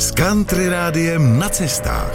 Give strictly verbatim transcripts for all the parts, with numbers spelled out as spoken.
s Country Rádiem na cestách.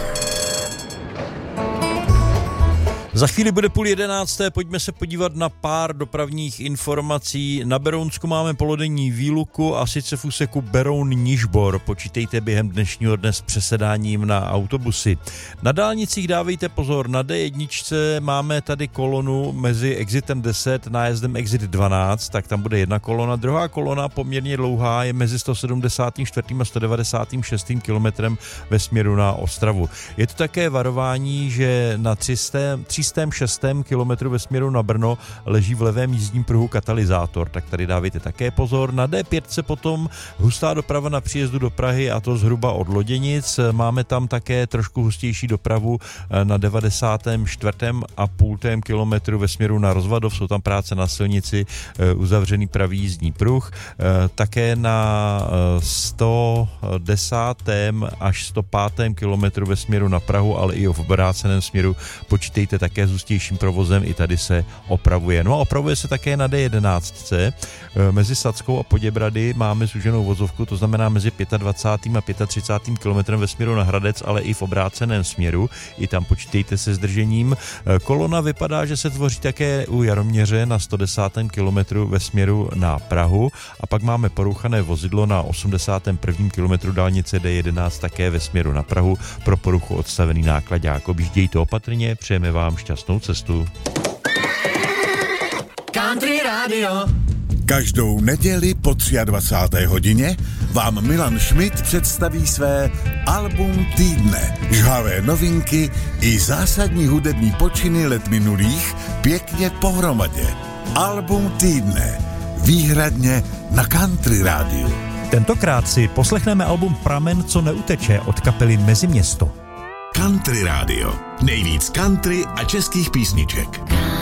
Za chvíli bude půl jedenácté, pojďme se podívat na pár dopravních informací. Na Berounsku máme polodenní výluku a sice v úseku Beroun-Nižbor. Počítejte během dnešního dne s přesedáním na autobusy. Na dálnicích dávejte pozor, na dé jedna máme tady kolonu mezi exitem deset, nájezdem exit dvanáct, tak tam bude jedna kolona. Druhá kolona poměrně dlouhá je mezi sto sedmdesát čtyři a sto devadesát šest kilometrem ve směru na Ostravu. Je to také varování, že na tři sta šest kilometru ve směru na Brno leží v levém jízdním pruhu katalyzátor, tak tady dávejte také pozor. Na dé pět potom hustá doprava na příjezdu do Prahy a to zhruba od Loděnic. Máme tam také trošku hustější dopravu na devadesát čtyři a půl kilometru ve směru na Rozvadov, jsou tam práce na silnici, uzavřený pravý jízdní pruh. Také na sto desátém až sto pátém kilometru ve směru na Prahu, ale i v obráceném směru počítejte také s hustějším provozem, i tady se opravuje. No a opravuje se také na dé jedenáct. Mezi Sadskou a Poděbrady máme zúženou vozovku, to znamená mezi dvacátým pátým a třicátým pátým kilometrem ve směru na Hradec, ale i v obráceném směru. I tam počítejte se zdržením. Kolona vypadá, že se tvoří také u Jaroměře na sto desátém kilometru ve směru na Prahu a pak máme poruchané vozidlo na osmdesátém prvním kilometru dálnice dé jedenáct také ve směru na Prahu. Pro poruchu odstavený nákladák. Objíždějte opatrně, přejeme vám šťastnou cestu. Country Radio. Každou neděli po dvacáté třetí hodině vám Milan Schmidt představí své album týdne. Žhavé novinky i zásadní hudební počiny let minulých pěkně pohromadě. Album týdne. Výhradně na Country Rádiu. Tentokrát si poslechneme album Pramen, co neuteče od kapely Meziměsto. Country Radio. Nejvíc country a českých písniček.